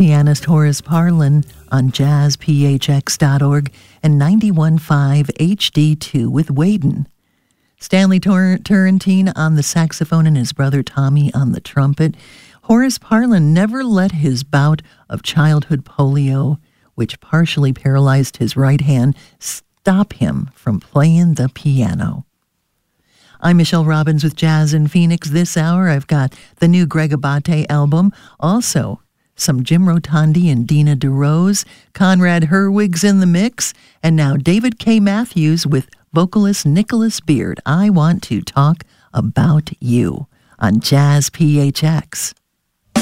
pianist Horace Parlan on jazzphx.org and 91.5 HD2 with Waden. Stanley Turrentine on the saxophone and his brother Tommy on the trumpet. Horace Parlan never let his bout of childhood polio, which partially paralyzed his right hand, stop him from playing the piano. I'm Michelle Robbins with Jazz in Phoenix. This hour I've got the new Greg Abate album, also some Jim Rotondi and Dina DeRose, Conrad Herwig's in the mix, and now David K. Matthews with vocalist Nicholas Beard. I Want to Talk About You on Jazz PHX.